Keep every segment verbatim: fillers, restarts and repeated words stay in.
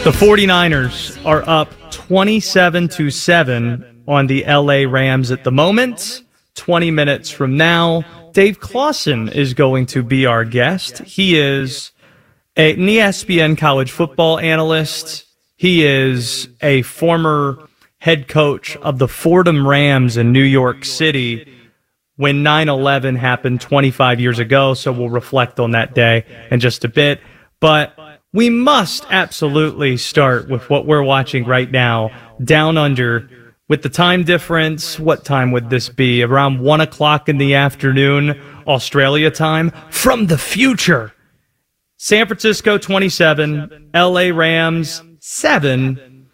The 49ers are up twenty-seven to seven on the L A Rams at the moment. twenty minutes from now, Dave Clawson is going to be our guest. He is a, an E S P N college football analyst. He is a former head coach of the Fordham Rams in New York City when nine eleven happened twenty-five years ago, so we'll reflect on that day in just a bit. But we must absolutely start with what we're watching right now, down under, with the time difference. What time would this be? Around one o'clock in the afternoon, Australia time, from the future. San Francisco twenty-seven, L A Rams seven.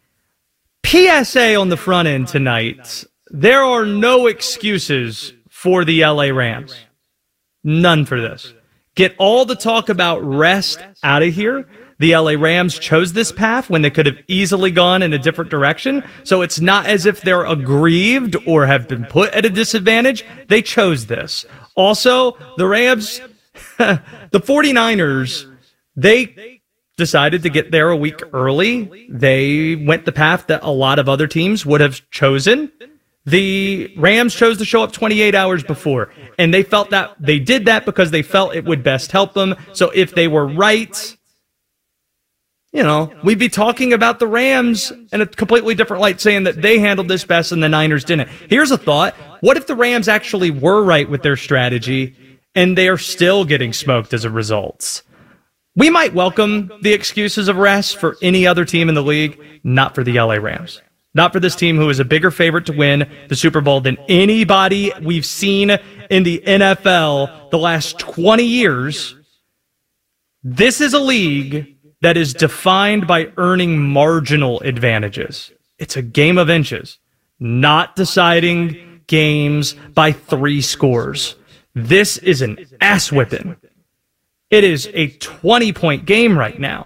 P S A on the front end tonight. There are no excuses for the L A Rams. None for this. Get all the talk about rest out of here. The L A Rams chose this path when they could have easily gone in a different direction. So it's not as if they're aggrieved or have been put at a disadvantage. They chose this. Also, the Rams, the 49ers, they decided to get there a week early. They went the path that a lot of other teams would have chosen. The Rams chose to show up twenty-eight hours before, and they felt that they did that because they felt it would best help them. So if they were right, you know, we'd be talking about the Rams in a completely different light, saying that they handled this best and the Niners didn't. Here's a thought. What if the Rams actually were right with their strategy and they are still getting smoked as a result? We might welcome the excuses of rest for any other team in the league, not for the L A Rams. Not for this team, who is a bigger favorite to win the Super Bowl than anybody we've seen in the N F L the last twenty years. This is a league that is defined by earning marginal advantages. It's a game of inches, not deciding games by three scores. This is an ass-whipping. It is a twenty-point game right now.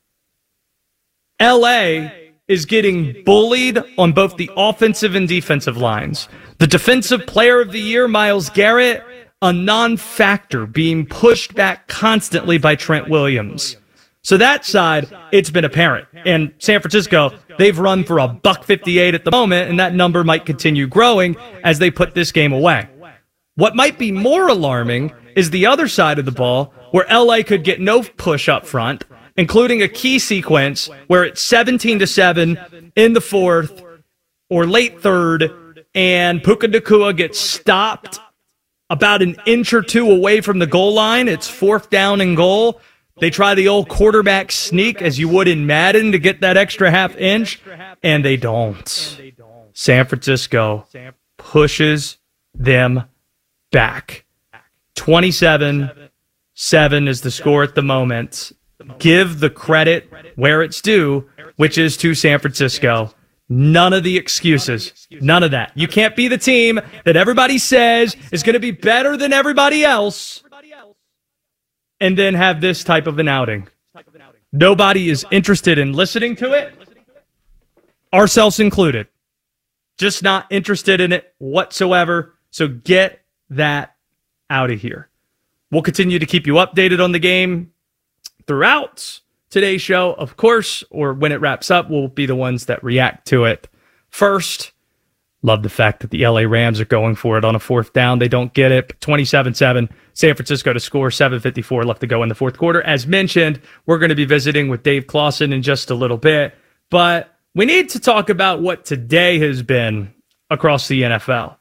L A is getting bullied on both the offensive and defensive lines. The defensive player of the year, Myles Garrett, a non-factor, being pushed back constantly by Trent Williams. So that side, it's been apparent. And San Francisco, they've run for a buck fifty-eight at the moment, and that number might continue growing as they put this game away. What might be more alarming is the other side of the ball, where L A could get no push up front, including a key sequence where it's seventeen to seven in the fourth or late third, and Puka Nacua gets stopped about an inch or two away from the goal line. It's fourth down and goal. They try the old quarterback sneak, as you would in Madden, to get that extra half inch, and they don't. San Francisco pushes them back. twenty-seven seven is the score at the moment. Give the credit where it's due, which is to San Francisco. None of the excuses. None of that. You can't be the team that everybody says is going to be better than everybody else and then have this type of an outing. Nobody is interested in listening to it, ourselves included. Just not interested in it whatsoever. So get that out of here. We'll continue to keep you updated on the game throughout today's show, of course, or when it wraps up, we'll be the ones that react to it first. Love the fact that the L A Rams are going for it on a fourth down. They don't get it. twenty-seven seven, San Francisco to score, seven fifty-four left to go in the fourth quarter. As mentioned, we're going to be visiting with Dave Clawson in just a little bit, but we need to talk about what today has been across the N F L.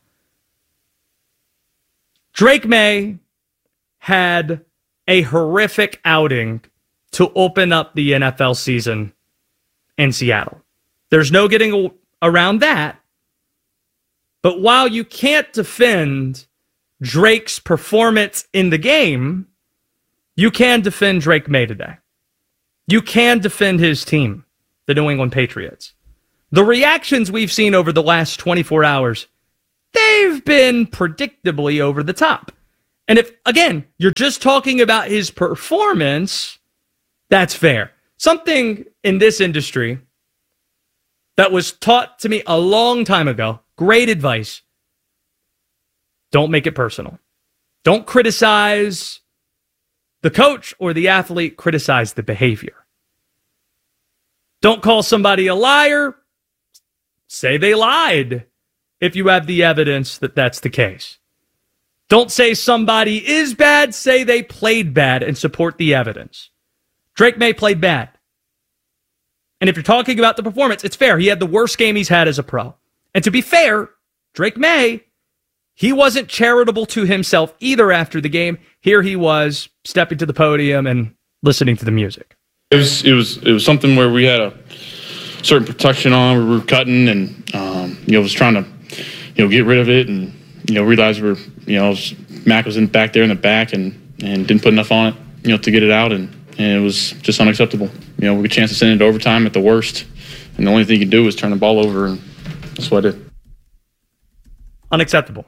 Drake May had a horrific outing to open up the N F L season in Seattle. There's no getting around that. But while you can't defend Drake's performance in the game, you can defend Drake May today. You can defend his team, the New England Patriots. The reactions we've seen over the last twenty-four hours, they've been predictably over the top. And if, again, you're just talking about his performance, that's fair. Something in this industry that was taught to me a long time ago, great advice: don't make it personal. Don't criticize the coach or the athlete, criticize the behavior. Don't call somebody a liar. Say they lied if you have the evidence that that's the case. Don't say somebody is bad. Say they played bad and support the evidence. Drake Maye played bad. And if you're talking about the performance, it's fair. He had the worst game he's had as a pro. And to be fair, Drake Maye, he wasn't charitable to himself either after the game. Here he was stepping to the podium and listening to the music. It was it was it was something where we had a certain protection on. We were cutting, and um, you know, was trying to you know get rid of it, and you know realized we we're you know Mac was in back there in the back, and and didn't put enough on it, you know, to get it out, and, and it was just unacceptable. You know, we had a chance to send it to overtime at the worst, and the only thing you could do was turn the ball over, and that's what I did. Unacceptable.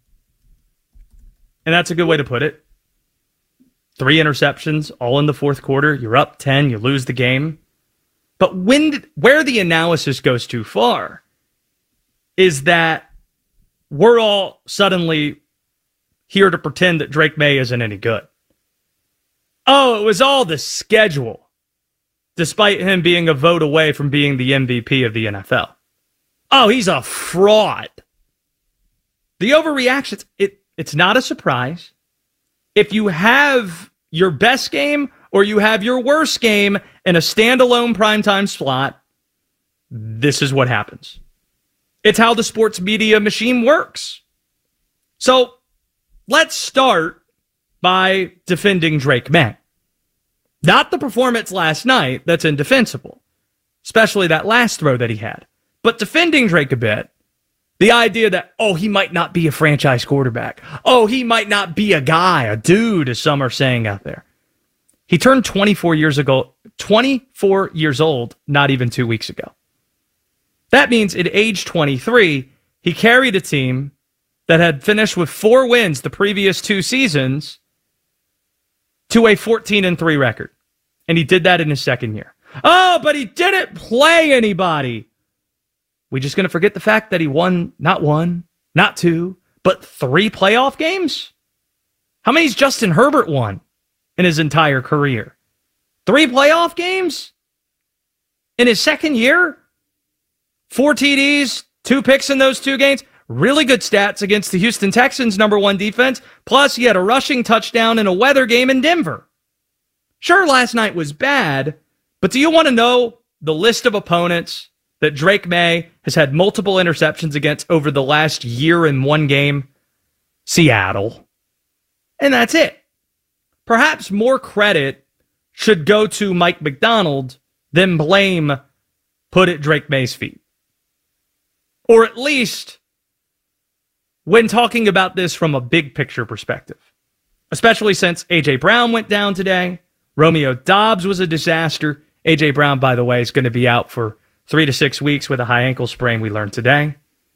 And that's a good way to put it. Three interceptions, all in the fourth quarter. You're up ten, you lose the game. But when did, where the analysis goes too far is that we're all suddenly here to pretend that Drake Maye isn't any good. Oh, it was all the schedule, despite him being a vote away from being the M V P of the N F L. Oh, he's a fraud. The overreactions, it, it's not a surprise. If you have your best game or you have your worst game in a standalone primetime slot, this is what happens. It's how the sports media machine works. So let's start by defending Drake Maye. Not the performance last night, that's indefensible, especially that last throw that he had. But defending Drake a bit, the idea that, oh, he might not be a franchise quarterback. Oh, he might not be a guy, a dude, as some are saying out there. He turned twenty-four years ago, twenty-four years old, not even two weeks ago. That means at age twenty-three, he carried a team that had finished with four wins the previous two seasons to a fourteen and three record. And he did that in his second year. Oh, but he didn't play anybody. We just going to forget the fact that he won not one, not two, but three playoff games? How many's Justin Herbert won in his entire career? Three playoff games? In his second year? Four T Ds, two picks in those two games. Really good stats against the Houston Texans' number one defense. Plus, he had a rushing touchdown in a weather game in Denver. Sure, last night was bad, but do you want to know the list of opponents that Drake Maye has had multiple interceptions against over the last year in one game? Seattle. And that's it. Perhaps more credit should go to Mike Macdonald than blame put at Drake Maye's feet. Or at least when talking about this from a big picture perspective. Especially since A J. Brown went down today. Romeo Doubs was a disaster. A J. Brown, by the way, is going to be out for three to six weeks with a high ankle sprain, we learned today.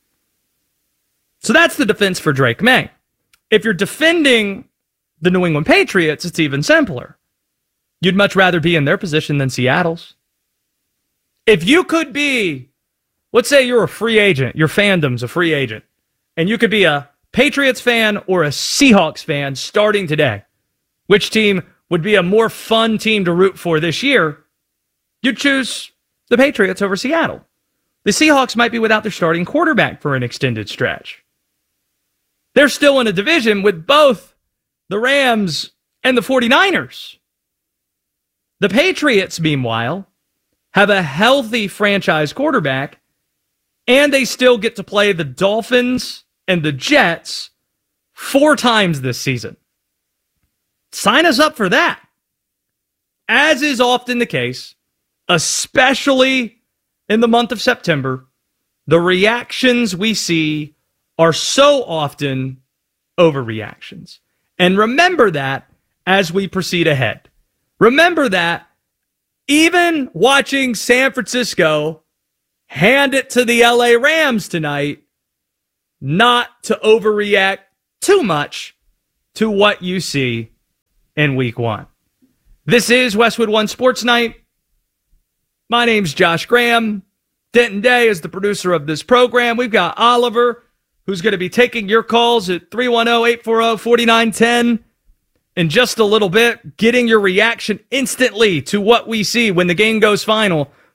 So that's the defense for Drake Maye. If you're defending the New England Patriots, it's even simpler. You'd much rather be in their position than Seattle's. If you could be, let's say you're a free agent, your fandom's a free agent, and you could be a Patriots fan or a Seahawks fan starting today, which team would be a more fun team to root for this year? You'd choose the Patriots over Seattle. The Seahawks might be without their starting quarterback for an extended stretch. They're still in a division with both the Rams and the 49ers. The Patriots, meanwhile, have a healthy franchise quarterback, and they still get to play the Dolphins and the Jets four times this season. Sign us up for that. As is often the case, especially in the month of September, the reactions we see are so often overreactions. And remember that as we proceed ahead. Remember that even watching San Francisco hand it to the L A Rams tonight, not to overreact too much to what you see in week one. This is Westwood One Sports Night. My name's Josh Graham. Denton Day is the producer of this program. We've got Oliver, who's going to be taking your calls at three one zero, eight four zero, four nine one zero in just a little bit, getting your reaction instantly to what we see when the game goes final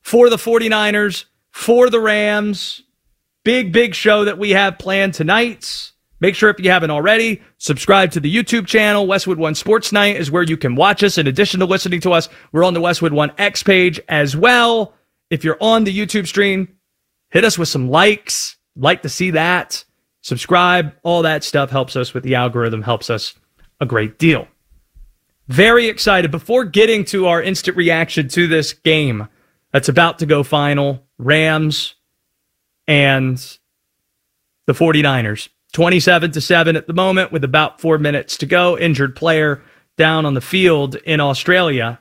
for the 49ers, for the Rams. Big, big show that we have planned tonight. Make sure if you haven't already, subscribe to the YouTube channel. Westwood One Sports Night is where you can watch us. In addition to listening to us, we're on the Westwood One X page as well. If you're on the YouTube stream, hit us with some likes. Like to see that. Subscribe. All that stuff helps us with the algorithm, helps us a great deal. Very excited. Before getting to our instant reaction to this game that's about to go final, Rams and the 49ers. twenty-seven to seven at the moment with about four minutes to go. Injured player down on the field in Australia.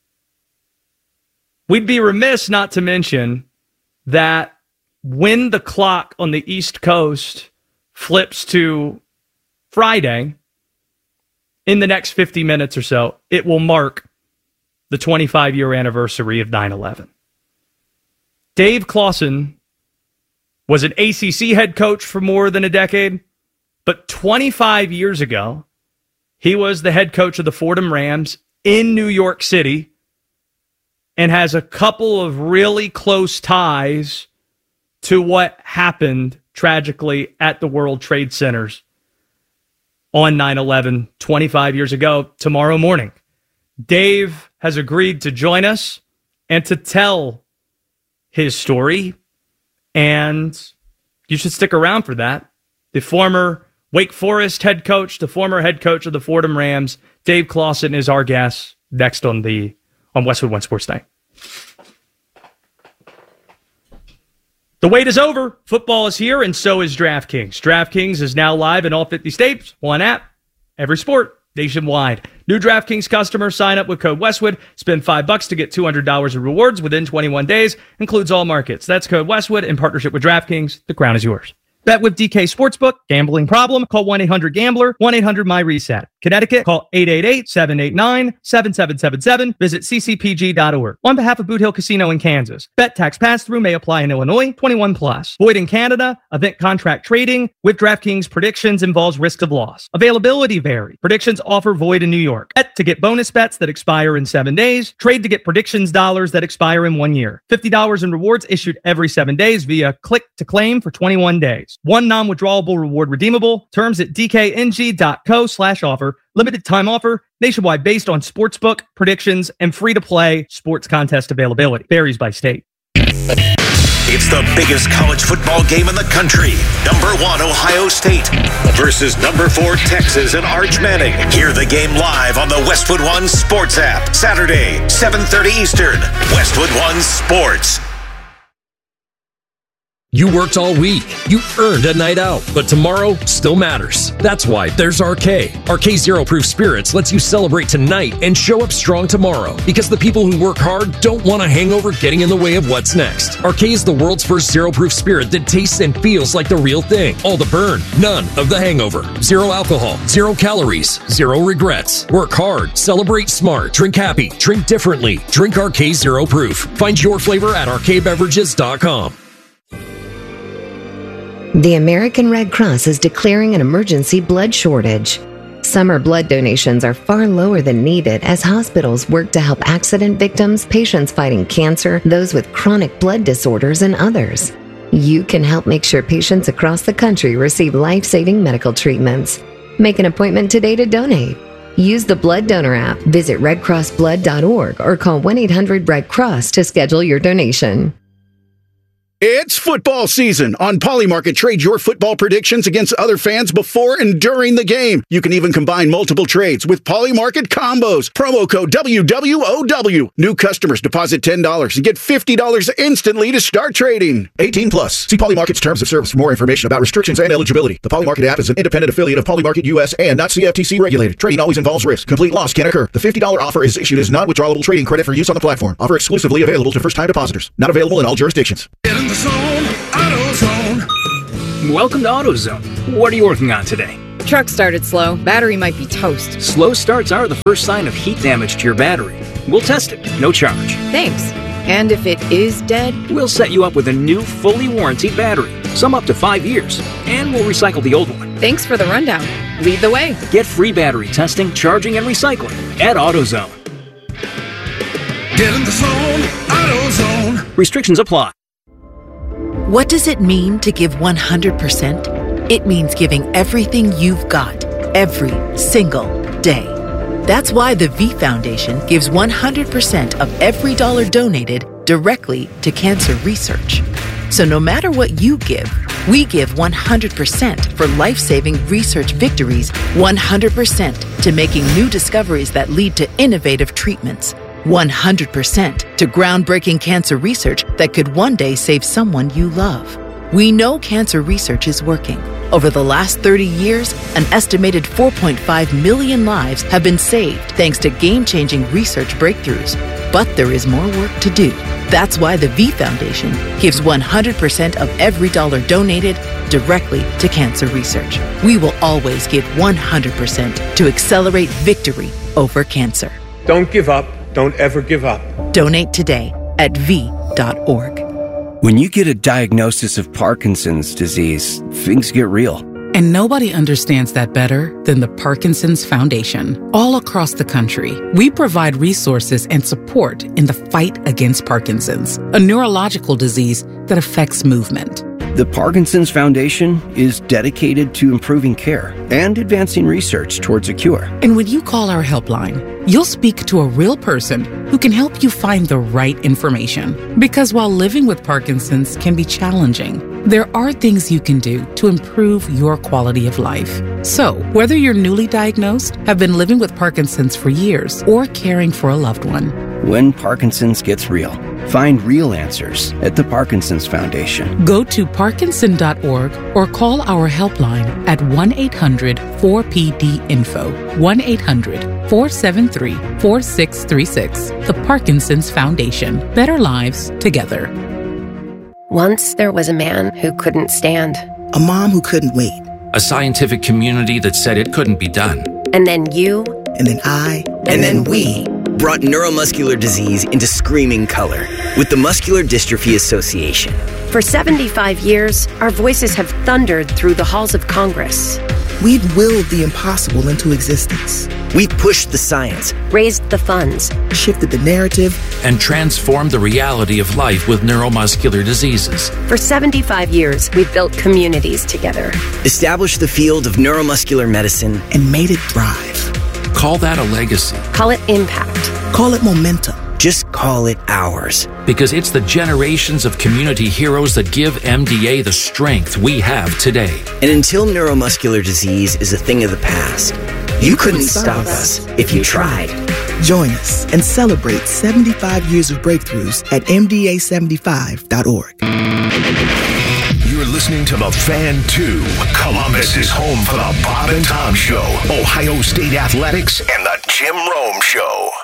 We'd be remiss not to mention that when the clock on the East Coast flips to Friday, in the next fifty minutes or so, it will mark the twenty-five-year anniversary of nine eleven. Dave Clawson was an A C C head coach for more than a decade, but twenty-five years ago, he was the head coach of the Fordham Rams in New York City and has a couple of really close ties to what happened tragically at the World Trade Centers on nine eleven twenty-five years ago tomorrow morning. Dave has agreed to join us and to tell his story. And you should stick around for that. The former Wake Forest head coach, the former head coach of the Fordham Rams, Dave Clawson, is our guest next on the on Westwood One Sports Night. The wait is over. Football is here, and so is DraftKings. DraftKings is now live in all fifty states. One app, every sport, nationwide. New DraftKings customers sign up with code Westwood. Spend five bucks to get two hundred dollars in rewards within twenty-one days. Includes all markets. That's code Westwood in partnership with DraftKings. The crown is yours. Bet with D K Sportsbook. Gambling problem? Call one eight hundred gambler. one eight hundred my reset. Connecticut, call eight eight eight, seven eight nine, seven seven seven seven. Visit c c p g dot org. On behalf of Boot Hill Casino in Kansas. Bet tax pass-through may apply in Illinois. twenty-one plus. Void in Canada. Event contract trading with DraftKings predictions involves risk of loss. Availability vary. Predictions offer void in New York. Bet to get bonus bets that expire in seven days. Trade to get predictions dollars that expire in one year. fifty dollars in rewards issued every seven days via click to claim for twenty-one days. One non-withdrawable reward redeemable. Terms at d k n g dot co slash offer. Limited time offer. Nationwide based on sportsbook, predictions, and free-to-play sports contest availability. Varies by state. It's the biggest college football game in the country. Number one, Ohio State versus number four, Texas and Arch Manning. Hear the game live on the Westwood One Sports app. Saturday, seven thirty Eastern. Westwood One Sports. You worked all week. You earned a night out, but tomorrow still matters. That's why there's R K. R K Zero Proof Spirits lets you celebrate tonight and show up strong tomorrow. Because the people who work hard don't want a hangover getting in the way of what's next. R K is the world's first zero proof spirit that tastes and feels like the real thing. All the burn, none of the hangover. Zero alcohol, zero calories, zero regrets. Work hard, celebrate smart, drink happy, drink differently. Drink R K Zero Proof. Find your flavor at r k beverages dot com. The American Red Cross is declaring an emergency blood shortage. Summer blood donations are far lower than needed as hospitals work to help accident victims, patients fighting cancer, those with chronic blood disorders, and others. You can help make sure patients across the country receive life-saving medical treatments. Make an appointment today to donate. Use the Blood Donor app, visit red cross blood dot org, or call one eight hundred red cross to schedule your donation. It's football season. On Polymarket, trade your football predictions against other fans before and during the game. You can even combine multiple trades with Polymarket combos. Promo code W W O W. New customers deposit ten dollars and get fifty dollars instantly to start trading. eighteen plus. See Polymarket's terms of service for more information about restrictions and eligibility. The Polymarket app is an independent affiliate of Polymarket U S and not C F T C regulated. Trading always involves risk. Complete loss can occur. The fifty dollars offer is issued as non-withdrawable trading credit for use on the platform. Offer exclusively available to first-time depositors. Not available in all jurisdictions. Zone, AutoZone. Welcome to AutoZone. What are you working on today? Truck started slow. Battery might be toast. Slow starts are the first sign of heat damage to your battery. We'll test it, no charge. Thanks. And if it is dead? We'll set you up with a new, fully warranted battery. Some up to five years. And we'll recycle the old one. Thanks for the rundown. Lead the way. Get free battery testing, charging, and recycling at AutoZone. Get in the AutoZone, AutoZone. Restrictions apply. What does it mean to give one hundred percent? It means giving everything you've got, every single day. That's why the V Foundation gives one hundred percent of every dollar donated directly to cancer research. So no matter what you give, we give one hundred percent for life-saving research victories, one hundred percent to making new discoveries that lead to innovative treatments, one hundred percent to groundbreaking cancer research that could one day save someone you love. We know cancer research is working. Over the last thirty years, an estimated four point five million lives have been saved thanks to game-changing research breakthroughs. But there is more work to do. That's why the V Foundation gives one hundred percent of every dollar donated directly to cancer research. We will always give one hundred percent to accelerate victory over cancer. Don't give up. Don't ever give up. Donate today at v dot org. When you get a diagnosis of Parkinson's disease, things get real. And nobody understands that better than the Parkinson's Foundation. All across the country, we provide resources and support in the fight against Parkinson's, a neurological disease that affects movement. The Parkinson's Foundation is dedicated to improving care and advancing research towards a cure. And when you call our helpline, you'll speak to a real person who can help you find the right information. Because while living with Parkinson's can be challenging, there are things you can do to improve your quality of life. So, whether you're newly diagnosed, have been living with Parkinson's for years, or caring for a loved one, when Parkinson's gets real, find real answers at the Parkinson's Foundation. Go to parkinson dot org or call our helpline at one eight hundred four P D info, one eight hundred four seven three four six three six. The Parkinson's Foundation. Better lives together. Once there was a man who couldn't stand. A mom who couldn't wait. A scientific community that said it couldn't be done. And then you. And then I. And, and then, then we. Brought neuromuscular disease into screaming color with the Muscular Dystrophy Association. For seventy-five years, our voices have thundered through the halls of Congress. We've willed the impossible into existence. We've pushed the science, raised the funds, shifted the narrative, and transformed the reality of life with neuromuscular diseases. For seventy-five years, we've built communities together, established the field of neuromuscular medicine, and made it thrive. Call that a legacy. Call it impact. Call it momentum. Just call it ours. Because it's the generations of community heroes that give M D A the strength we have today. And until neuromuscular disease is a thing of the past, you, you couldn't, couldn't stop us if you tried. Join us and celebrate seventy-five years of breakthroughs at M D A seventy-five dot org. You're listening to The Fan two. Columbus is home for the Bob and Tom Show, Ohio State Athletics, and the Jim Rome Show.